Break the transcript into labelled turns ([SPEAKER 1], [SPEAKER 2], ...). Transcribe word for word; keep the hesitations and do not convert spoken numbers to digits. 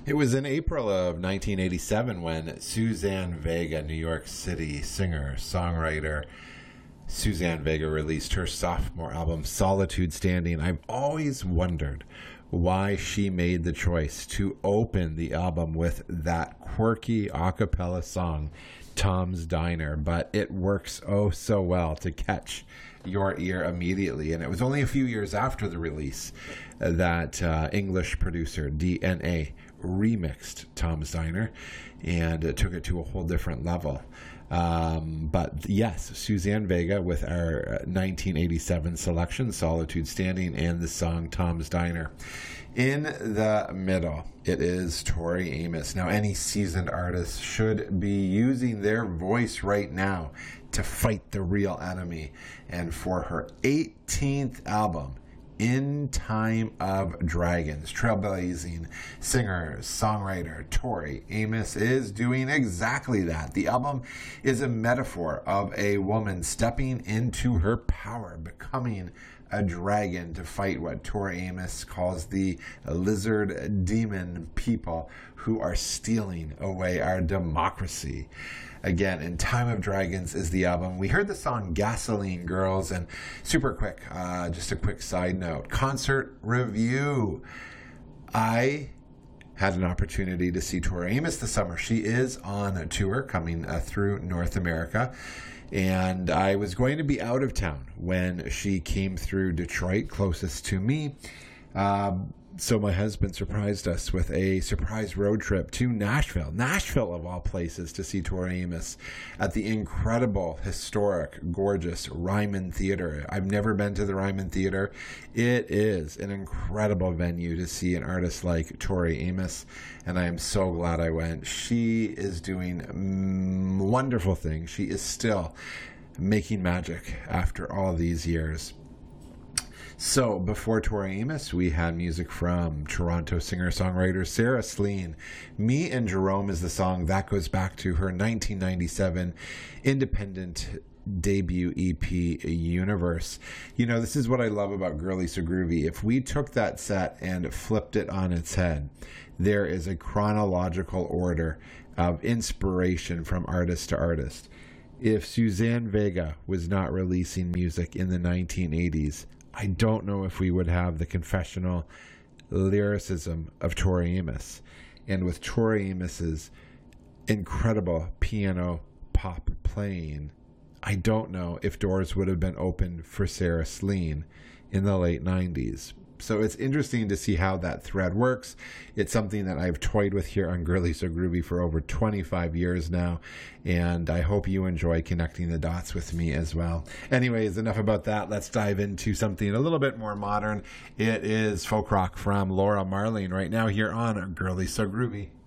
[SPEAKER 1] It was in April of nineteen eighty-seven when Suzanne Vega, New York City singer, songwriter, Suzanne Vega released her sophomore album, Solitude Standing. I've always wondered why she made the choice to open the album with that quirky a cappella song, Tom's Diner, but it works oh so well to catch your ear immediately. And it was only a few years after the release uh, that uh, English producer D N A remixed Tom's Diner and uh, took it to a whole different level. Um, but yes, Suzanne Vega with our nineteen eighty-seven selection, Solitude Standing, and the song Tom's Diner. In the middle, it is Tori Amos. Now, any seasoned artist should be using their voice right now to fight the real enemy. And for her eighteenth album, In Time of Dragons, trailblazing singer, songwriter Tori Amos is doing exactly that. The album is a metaphor of a woman stepping into her power, becoming a dragon to fight what Tori Amos calls the lizard demon people who are stealing away our democracy. Again, In Time of Dragons is the album. We heard the song Gasoline Girls, and super quick, uh, just a quick side note, concert review. I had an opportunity to see Tori Amos this summer. She is on a tour coming uh, through North America, and I was going to be out of town when she came through Detroit, closest to me. Um, So my husband surprised us with a surprise road trip to Nashville, Nashville of all places, to see Tori Amos at the incredible, historic, gorgeous Ryman Theater. I've never been to the Ryman Theater. It is an incredible venue to see an artist like Tori Amos, and I am so glad I went. She is doing mm, wonderful things. She is still making magic after all these years. So, before Tori Amos, we had music from Toronto singer-songwriter Sarah Slean. Me and Jerome is the song that goes back to her nineteen ninety-seven independent debut E P, Universe. You know, this is what I love about Girly So Groovy. If we took that set and flipped it on its head, there is a chronological order of inspiration from artist to artist. If Suzanne Vega was not releasing music in the nineteen eighties, I don't know if we would have the confessional lyricism of Tori Amos. And with Tori Amos's incredible piano pop playing, I don't know if doors would have been opened for Sarah Slean in the late nineties. So it's interesting to see how that thread works. It's something that I've toyed with here on Girly So Groovy for over twenty-five years now, and I hope you enjoy connecting the dots with me as well. Anyways, enough about that. Let's dive into something a little bit more modern. It is folk rock from Laura Marling right now here on Girly So Groovy.